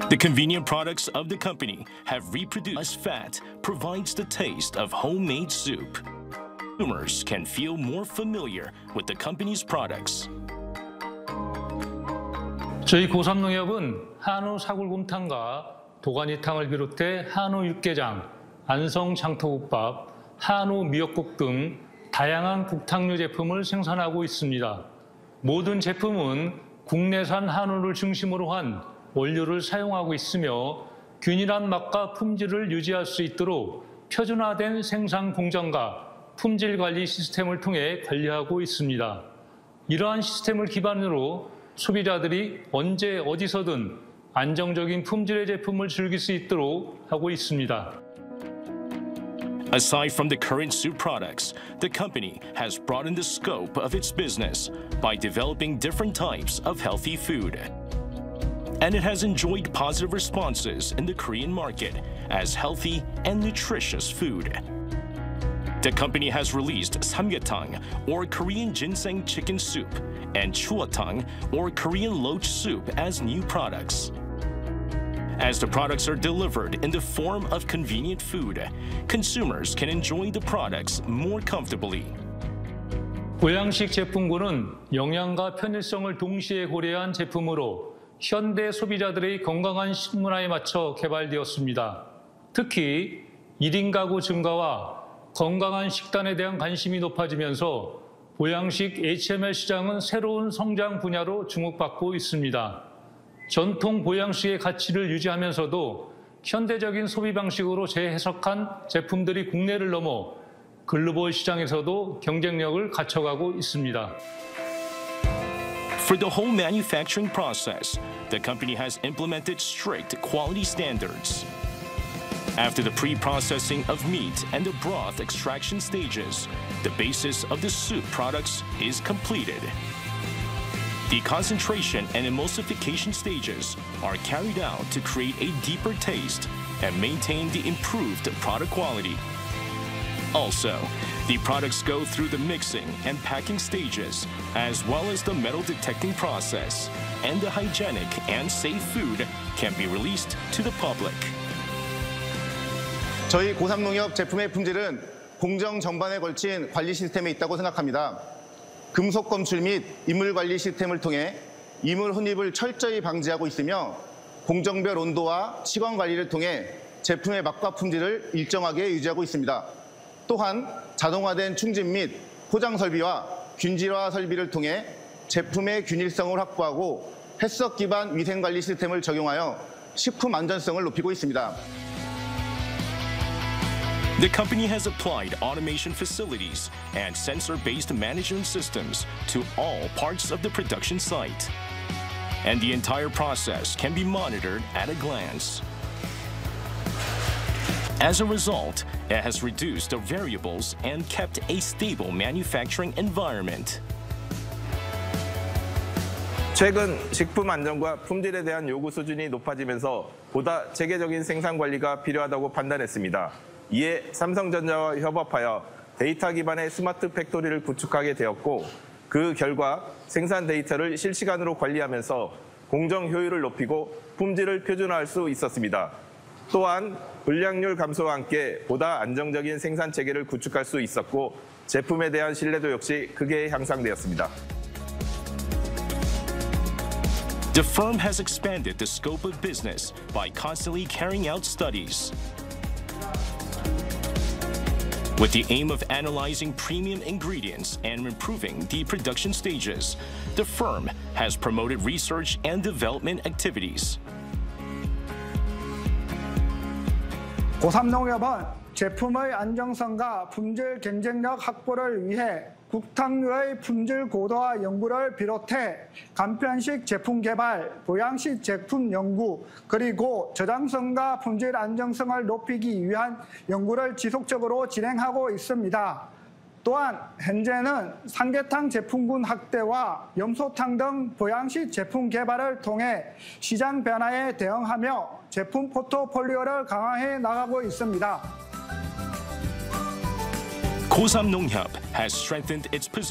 The convenient products of the company have reproduced less fat, provides the taste of homemade soup. Consumers can feel more familiar with the company's products. 저희 고삼농협은 한우 사골곰탕과 도가니탕을 비롯해 한우 육개장, 안성 장터국밥, 한우 미역국 등 다양한 국탕류 제품을 생산하고 있습니다. 모든 제품은 국내산 한우를 중심으로 한 원료를 사용하고 있으며 균일한 맛과 품질을 유지할 수 있도록 표준화된 생산 공정과 품질 관리 시스템을 통해 관리하고 있습니다. 이러한 시스템을 기반으로 소비자들이 언제 어디서든 안정적인 품질의 제품을 즐길 수 있도록 하고 있습니다. Aside from the current soup products, the company has broadened the scope of its business by developing different types of healthy food. And it has enjoyed positive responses in the Korean market as healthy and nutritious food. The company has released samgyetang, or Korean ginseng chicken soup, and chuotang, or Korean loach soup as new products. As the products are delivered in the form of convenient food, consumers can enjoy the products more comfortably. 보양식 제품군은 영양과 편의성을 동시에 고려한 제품으로 현대 소비자들의 건강한 식문화에 맞춰 개발되었습니다. 특히 1인 가구 증가와 건강한 식단에 대한 관심이 높아지면서 보양식 HML 시장은 새로운 성장 분야로 주목받고 있습니다. 전통 보양식의 가치를 유지하면서도 현대적인 소비 방식으로 재해석한 제품들이 국내를 넘어 글로벌 시장에서도 경쟁력을 갖춰가고 있습니다. For the whole manufacturing process, the company has implemented strict quality standards. After the pre-processing of meat and the broth extraction stages, the basis of the soup products is completed. The concentration and emulsification stages are carried out to create a deeper taste and maintain the improved product quality. Also, the products go through the mixing and packing stages, as well as the metal detecting process, and the hygienic and safe food can be released to the public. 저희 고삼농협 제품의 품질은 공정 전반에 걸친 관리 시스템에 있다고 생각합니다. 금속 검출 및 이물 관리 시스템을 통해 이물 혼입을 철저히 방지하고 있으며 공정별 온도와 시간 관리를 통해 제품의 맛과 품질을 일정하게 유지하고 있습니다. 또한 자동화된 충진 및 포장 설비와 균질화 설비를 통해 제품의 균일성을 확보하고 햇석 기반 위생 관리 시스템을 적용하여 식품 안전성을 높이고 있습니다. The company has applied automation facilities and sensor-based management systems to all parts of the production site. And the entire process can be monitored at a glance. As a result, it has reduced the variables and kept a stable manufacturing environment. 최근 식품 안전과 품질에 대한 요구 수준이 높아지면서 보다 체계적인 생산 관리가 필요하다고 판단했습니다. 이에 삼성전자와 협업하여 데이터 기반의 스마트 팩토리를 구축하게 되었고 그 결과 생산 데이터를 실시간으로 관리하면서 공정 효율을 높이고 품질을 표준화할 수 있었습니다. 또한 불량률 감소와 함께 보다 안정적인 생산 체계를 구축할 수 있었고 제품에 대한 신뢰도 역시 크게 향상되었습니다. The firm has expanded the scope of business by constantly carrying out studies. With the aim of analyzing premium ingredients and improving the production stages, the firm has promoted research and development activities. 고삼농협은 제품의 안정성과 품질 경쟁력 확보를 위해 국탕류의 품질 고도화 연구를 비롯해 간편식 제품 개발, 보양식 제품 연구, 그리고 저장성과 품질 안정성을 높이기 위한 연구를 지속적으로 진행하고 있습니다. 또한 현재는 삼계탕 제품군 확대와 염소탕 등 보양식 제품 개발을 통해 시장 변화에 대응하며 제품 포트폴리오를 강화해 나가고 있습니다. 고삼농협 has strengthened its position